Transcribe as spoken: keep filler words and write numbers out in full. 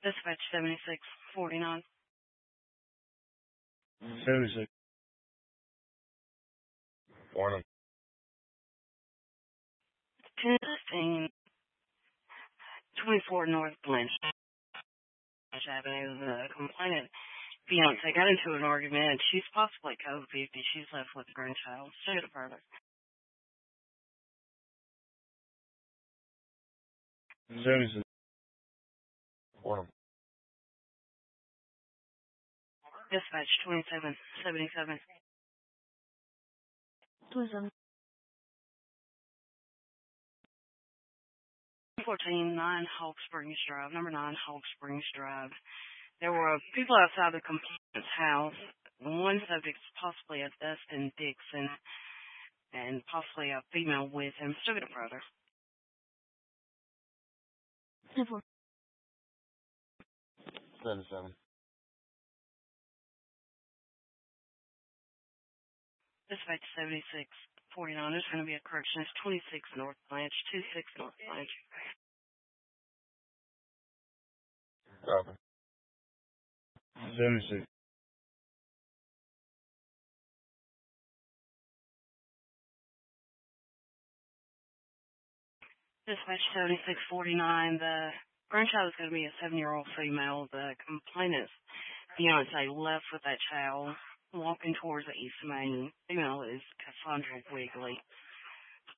Dispatch seventy-six forty-nine. seventy-six. Morning. ten fifteen twenty-four North Blanche Avenue. The complainant fiance got into an argument. She's possibly COVID fifty. She's left with a grandchild. Stay it further. seventy-six. Morning. Dispatch twenty-seven seventy-seven. twenty-seven. fourteen nine Hawk Springs Drive, number nine Hawk Springs Drive. There were people outside the complainant's house. One subject is possibly a Dustin Dixon and possibly a female with him. Still get a brother. ten-four. seventy-seven. Dispatch seventy-six forty-nine. There's going to be a correction. It's twenty-six North Blanche, twenty-six North Blanche. Copy. seventy-six. Dispatch seventy-six forty-nine. The grandchild is going to be a seven-year-old female. The complainant's fiance left with that child walking towards the East Main. Female is Cassandra Wigley.